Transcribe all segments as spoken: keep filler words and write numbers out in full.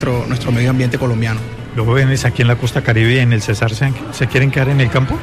nuestro, nuestro medio ambiente colombiano. ¿Los jóvenes aquí en la costa Caribe y en el Cesar se, se quieren quedar en el campo?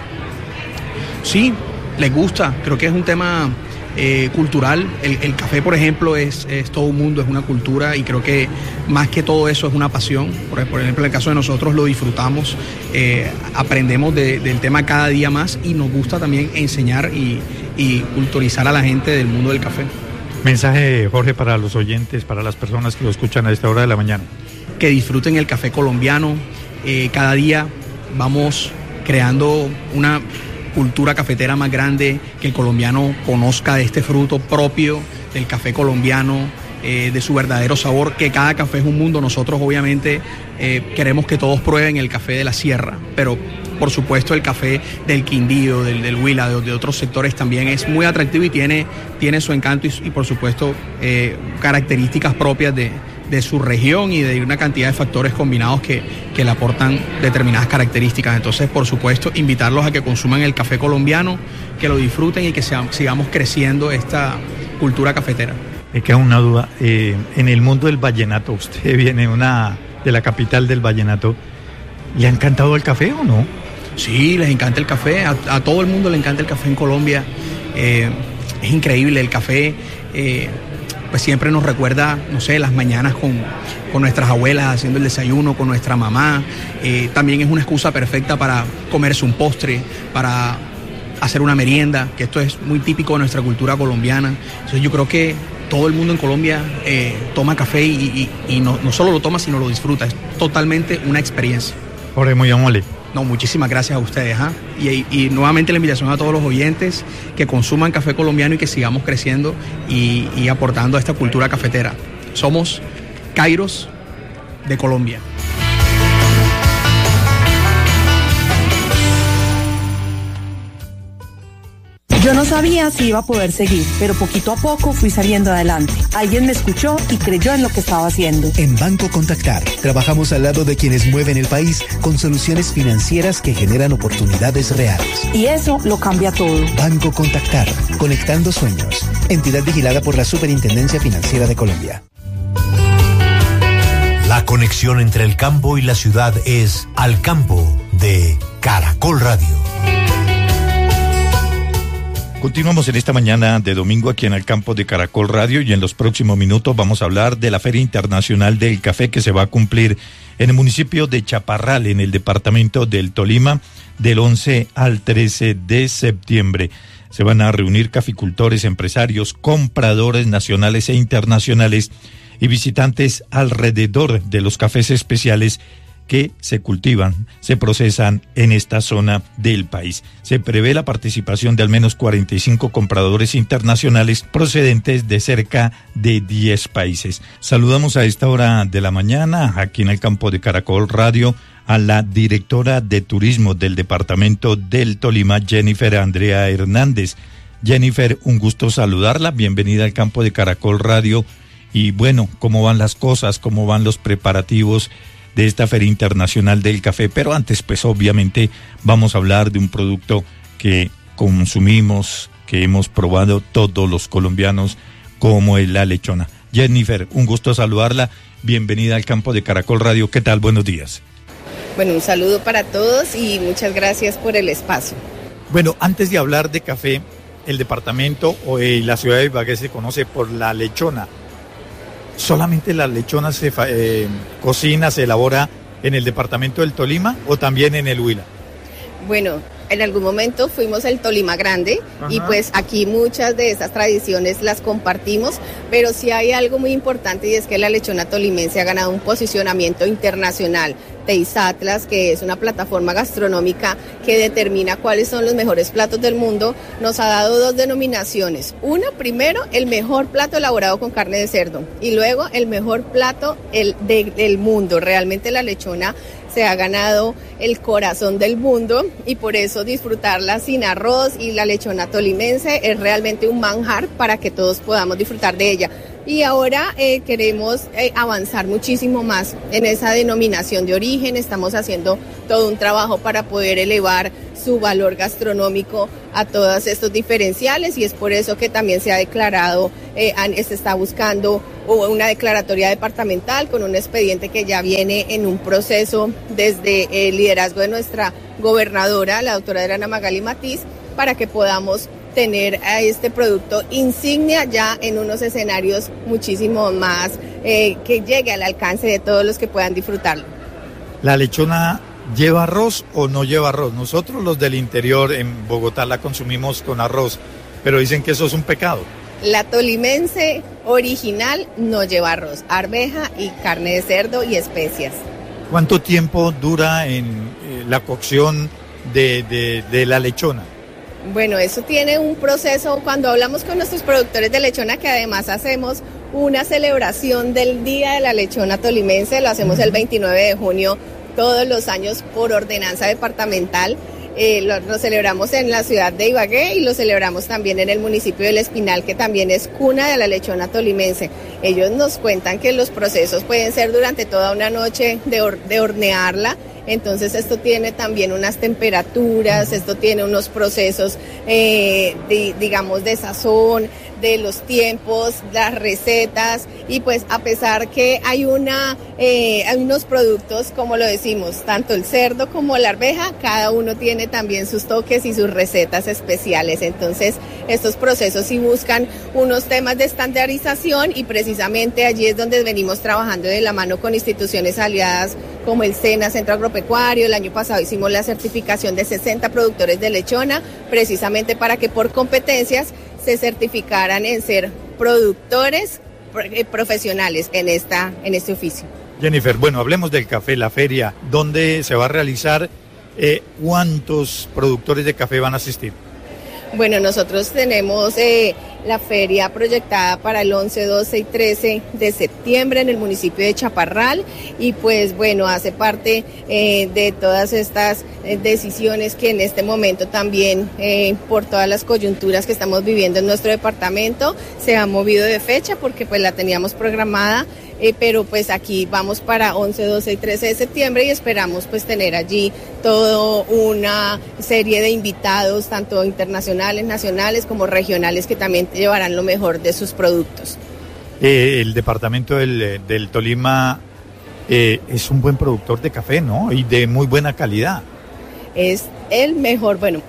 Sí, les gusta. Creo que es un tema eh, cultural. El, el café, por ejemplo, es, es todo un mundo, es una cultura, y creo que más que todo eso es una pasión. Por, por ejemplo, en el caso de nosotros lo disfrutamos, eh, aprendemos de, del tema cada día más, y nos gusta también enseñar y, y culturizar a la gente del mundo del café. Mensaje, Jorge, para los oyentes, para las personas que lo escuchan a esta hora de la mañana. Que disfruten el café colombiano. Eh, cada día vamos creando una cultura cafetera más grande, que el colombiano conozca de este fruto propio del café colombiano, eh, de su verdadero sabor, que cada café es un mundo. Nosotros obviamente eh, queremos que todos prueben el café de la sierra, pero por supuesto el café del Quindío, del, del Huila, de, de otros sectores también es muy atractivo y tiene, tiene su encanto y, y por supuesto eh, características propias de, de su región y de una cantidad de factores combinados que, que le aportan determinadas características. Entonces, por supuesto, invitarlos a que consuman el café colombiano, que lo disfruten y que sea, sigamos creciendo esta cultura cafetera. Me queda una duda, eh, en el mundo del vallenato, usted viene una de la capital del vallenato, ¿le ha encantado el café o no? Sí, les encanta el café, a, a todo el mundo le encanta el café en Colombia, eh, es increíble. El café eh, pues siempre nos recuerda, no sé, las mañanas con, con nuestras abuelas haciendo el desayuno, con nuestra mamá, eh, también es una excusa perfecta para comerse un postre, para hacer una merienda, que esto es muy típico de nuestra cultura colombiana. Entonces yo creo que todo el mundo en Colombia eh, toma café y, y, y no, no solo lo toma, sino lo disfruta, es totalmente una experiencia. Jorge, muy amable. No, muchísimas gracias a ustedes. ¿eh? Y, y nuevamente la invitación a todos los oyentes que consuman café colombiano y que sigamos creciendo y, y aportando a esta cultura cafetera. Somos Kairos de Colombia. Yo no sabía si iba a poder seguir, pero poquito a poco fui saliendo adelante. Alguien me escuchó y creyó en lo que estaba haciendo. En Banco Contactar, trabajamos al lado de quienes mueven el país con soluciones financieras que generan oportunidades reales. Y eso lo cambia todo. Banco Contactar, conectando sueños. Entidad vigilada por la Superintendencia Financiera de Colombia. La conexión entre el campo y la ciudad es Al Campo de Caracol Radio. Continuamos en esta mañana de domingo aquí en el campo de Caracol Radio, y en los próximos minutos vamos a hablar de la Feria Internacional del Café que se va a cumplir en el municipio de Chaparral, en el departamento del Tolima, del once al trece de septiembre. Se van a reunir caficultores, empresarios, compradores nacionales e internacionales y visitantes alrededor de los cafés especiales que se cultivan, se procesan en esta zona del país. Se prevé la participación de al menos cuarenta y cinco compradores internacionales procedentes de cerca de diez países. Saludamos a esta hora de la mañana, aquí en el campo de Caracol Radio, a la directora de turismo del departamento del Tolima, Jennifer Andrea Hernández. Jennifer, un gusto saludarla, bienvenida al campo de Caracol Radio. Y bueno, ¿cómo van las cosas? ¿Cómo van los preparativos de esta Feria Internacional del Café? Pero antes, pues obviamente vamos a hablar de un producto que consumimos, que hemos probado todos los colombianos, como es la lechona. Jennifer, un gusto saludarla, bienvenida al campo de Caracol Radio. ¿Qué tal? Buenos días. Bueno, un saludo para todos y muchas gracias por el espacio. Bueno, antes de hablar de café, el departamento o eh, la ciudad de Ibagué se conoce por la lechona. ¿Solamente la lechona se eh, cocina, se elabora en el departamento del Tolima o también en el Huila? Bueno, en algún momento fuimos el Tolima Grande. Ajá. Y pues aquí muchas de estas tradiciones las compartimos, pero sí hay algo muy importante y es que la lechona tolimense ha ganado un posicionamiento internacional. Taste Atlas, que es una plataforma gastronómica que determina cuáles son los mejores platos del mundo, nos ha dado dos denominaciones. Una, primero, el mejor plato elaborado con carne de cerdo y luego el mejor plato el de, del mundo. Realmente la lechona se ha ganado el corazón del mundo y por eso disfrutarla sin arroz, y la lechona tolimense es realmente un manjar para que todos podamos disfrutar de ella. Y ahora eh, queremos eh, avanzar muchísimo más en esa denominación de origen. Estamos haciendo todo un trabajo para poder elevar su valor gastronómico a todos estos diferenciales, y es por eso que también se ha declarado, eh, se está buscando una declaratoria departamental con un expediente que ya viene en un proceso desde el liderazgo de nuestra gobernadora, la doctora Adriana Magali Matiz, para que podamos tener a este producto insignia ya en unos escenarios muchísimo más eh, que llegue al alcance de todos los que puedan disfrutarlo. ¿La lechona lleva arroz o no lleva arroz? Nosotros los del interior en Bogotá la consumimos con arroz, pero dicen que eso es un pecado. La tolimense original no lleva arroz, arveja y carne de cerdo y especias. ¿Cuánto tiempo dura en eh, la cocción de, de, de la lechona? Bueno, eso tiene un proceso. Cuando hablamos con nuestros productores de lechona, que además hacemos una celebración del Día de la Lechona Tolimense, lo hacemos el veintinueve de junio todos los años por ordenanza departamental. Eh, lo, lo celebramos en la ciudad de Ibagué y lo celebramos también en el municipio del Espinal, que también es cuna de la lechona tolimense. Ellos nos cuentan que los procesos pueden ser durante toda una noche de, or, de hornearla. Entonces esto tiene también unas temperaturas, esto tiene unos procesos, eh, de, digamos, de sazón, de los tiempos, las recetas, y pues a pesar que hay una eh, hay unos productos, como lo decimos, tanto el cerdo como la arveja, cada uno tiene también sus toques y sus recetas especiales. Entonces estos procesos sí buscan unos temas de estandarización, y precisamente allí es donde venimos trabajando de la mano con instituciones aliadas como el SENA, Centro Agropecuario. El año pasado hicimos la certificación de sesenta productores de lechona, precisamente para que por competencias se certificaran en ser productores profesionales en, esta, en este oficio. Jennifer, bueno, hablemos del café, la feria, ¿dónde se va a realizar? Eh, ¿Cuántos productores de café van a asistir? Bueno, nosotros tenemos eh, la feria proyectada para el once, doce y trece de septiembre en el municipio de Chaparral, y pues bueno, hace parte eh, de todas estas eh, decisiones que en este momento también eh, por todas las coyunturas que estamos viviendo en nuestro departamento se ha movido de fecha, porque pues la teníamos programada. Eh, pero pues aquí vamos para once, doce y trece de septiembre y esperamos pues tener allí toda una serie de invitados, tanto internacionales, nacionales como regionales, que también llevarán lo mejor de sus productos. Eh, el departamento del, del Tolima eh, es un buen productor de café, ¿no? Y de muy buena calidad. Es el mejor, bueno,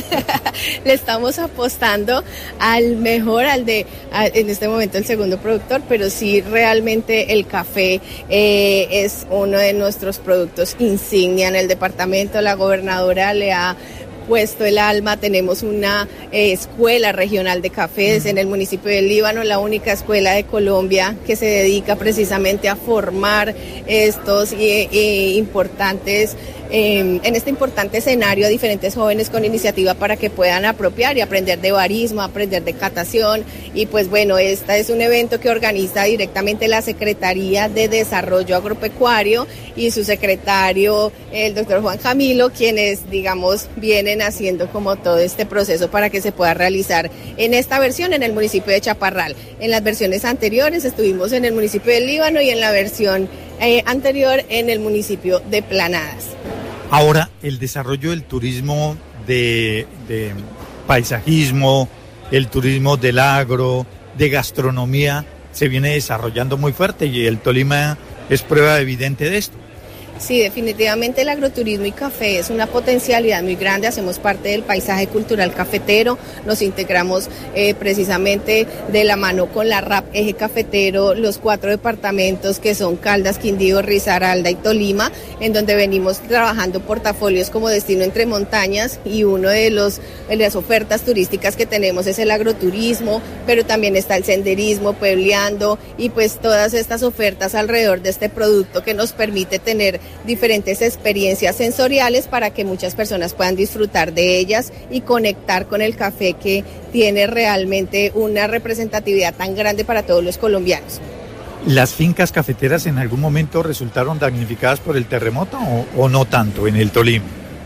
le estamos apostando al mejor, al de, a, en este momento el segundo productor, pero sí realmente el café eh, es uno de nuestros productos insignia en el departamento. La gobernadora le ha puesto el alma. Tenemos una eh, escuela regional de cafés en el municipio del Líbano, la única escuela de Colombia que se dedica precisamente a formar estos eh, eh, importantes Eh, en este importante escenario a diferentes jóvenes con iniciativa para que puedan apropiar y aprender de barismo, aprender de catación. Y pues bueno, este es un evento que organiza directamente la Secretaría de Desarrollo Agropecuario y su secretario, el doctor Juan Camilo, quienes, digamos, vienen haciendo como todo este proceso para que se pueda realizar en esta versión en el municipio de Chaparral. En las versiones anteriores estuvimos en el municipio del Líbano y en la versión eh, anterior en el municipio de Planadas. Ahora, el desarrollo del turismo de, de paisajismo, el turismo del agro, de gastronomía, se viene desarrollando muy fuerte, y el Tolima es prueba evidente de esto. Sí, definitivamente el agroturismo y café es una potencialidad muy grande. Hacemos parte del paisaje cultural cafetero, nos integramos eh, precisamente de la mano con la R A P Eje Cafetero, los cuatro departamentos que son Caldas, Quindío, Risaralda y Tolima, en donde venimos trabajando portafolios como destino entre montañas, y uno de los de las ofertas turísticas que tenemos es el agroturismo, pero también está el senderismo, puebleando, y pues todas estas ofertas alrededor de este producto que nos permite tener diferentes experiencias sensoriales para que muchas personas puedan disfrutar de ellas y conectar con el café, que tiene realmente una representatividad tan grande para todos los colombianos. ¿Las fincas cafeteras en algún momento resultaron damnificadas por el terremoto o, o no tanto en el Tolima?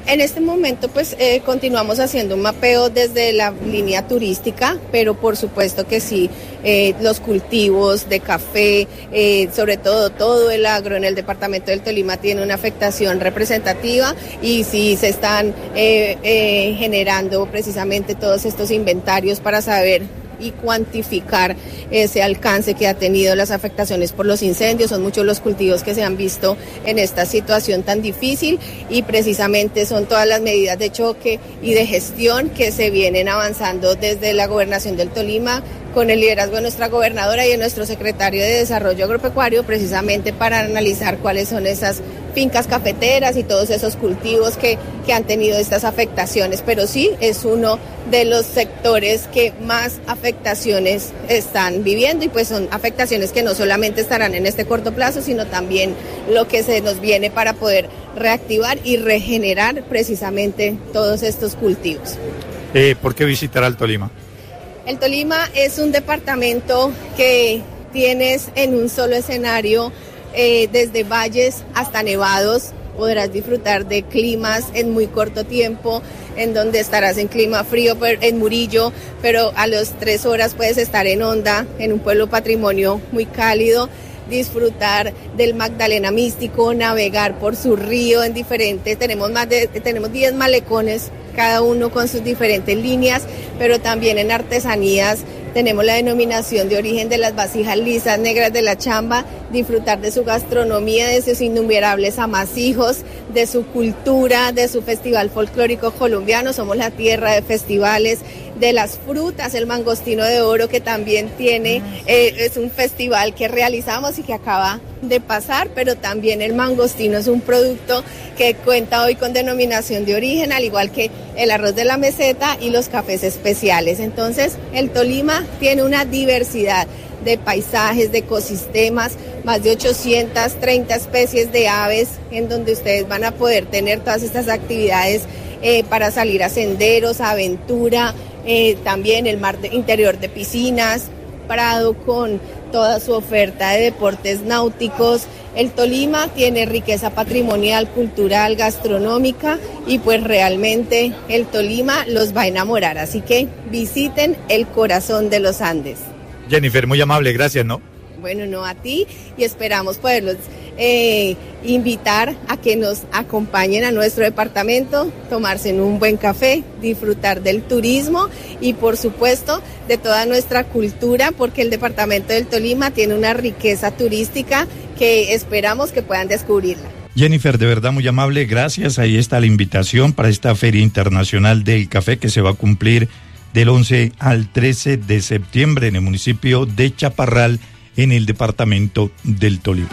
En este momento pues eh, continuamos haciendo un mapeo desde la línea turística, pero por supuesto que sí, eh, los cultivos de café, eh, sobre todo todo el agro en el departamento del Tolima tiene una afectación representativa y sí se están eh, eh, generando precisamente todos estos inventarios para saber y cuantificar ese alcance que ha tenido las afectaciones por los incendios. Son muchos los cultivos que se han visto en esta situación tan difícil y precisamente son todas las medidas de choque y de gestión que se vienen avanzando desde la Gobernación del Tolima con el liderazgo de nuestra gobernadora y de nuestro secretario de Desarrollo Agropecuario, precisamente para analizar cuáles son esas fincas cafeteras y todos esos cultivos que, que han tenido estas afectaciones. Pero sí, es uno de los sectores que más afectaciones están viviendo y pues son afectaciones que no solamente estarán en este corto plazo, sino también lo que se nos viene para poder reactivar y regenerar precisamente todos estos cultivos. Eh, ¿Por qué visitar al Tolima? El Tolima es un departamento que tienes en un solo escenario eh, desde valles hasta nevados. Podrás disfrutar de climas en muy corto tiempo, en donde estarás en clima frío en Murillo, pero a las tres horas puedes estar en Honda, en un pueblo patrimonio muy cálido, disfrutar del Magdalena Místico, navegar por su río en diferentes, tenemos más de, tenemos diez malecones, cada uno con sus diferentes líneas, pero también en artesanías tenemos la denominación de origen de las vasijas lisas negras de la Chamba, disfrutar de su gastronomía, de sus innumerables amasijos, de su cultura, de su festival folclórico colombiano. Somos la tierra de festivales, de las frutas, el mangostino de oro que también tiene, eh, es un festival que realizamos y que acaba de pasar, pero también el mangostino es un producto que cuenta hoy con denominación de origen, al igual que el arroz de la meseta y los cafés especiales. Entonces, el Tolima tiene una diversidad de paisajes, de ecosistemas, más de ochocientas treinta especies de aves, en donde ustedes van a poder tener todas estas actividades eh, para salir a senderos, a aventura, eh, también el mar de, interior de piscinas, Prado con toda su oferta de deportes náuticos. El Tolima tiene riqueza patrimonial, cultural, gastronómica y pues realmente el Tolima los va a enamorar, así que visiten el corazón de los Andes. Jennifer, muy amable, gracias, ¿no? Bueno, no, a ti, y esperamos poderlos eh, invitar a que nos acompañen a nuestro departamento, tomarse un buen café, disfrutar del turismo y por supuesto de toda nuestra cultura, porque el departamento del Tolima tiene una riqueza turística que esperamos que puedan descubrirla. Jennifer, de verdad muy amable, gracias. Ahí está la invitación para esta Feria Internacional del Café que se va a cumplir del once al trece de septiembre en el municipio de Chaparral, en el departamento del Tolima.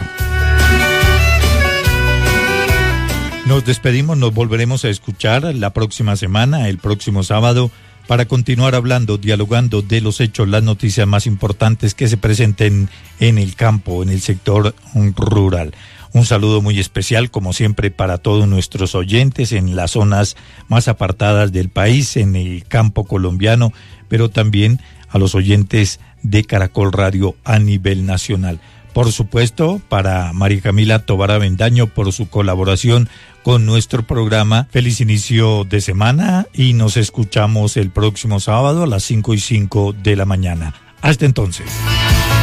Nos despedimos, nos volveremos a escuchar la próxima semana, el próximo sábado, para continuar hablando, dialogando de los hechos, las noticias más importantes que se presenten en el campo, en el sector rural. Un saludo muy especial, como siempre, para todos nuestros oyentes en las zonas más apartadas del país, en el campo colombiano, pero también a los oyentes de Caracol Radio a nivel nacional. Por supuesto, para María Camila Tovar Avendaño por su colaboración con nuestro programa. Feliz inicio de semana y nos escuchamos el próximo sábado a las cinco y cinco de la mañana. Hasta entonces.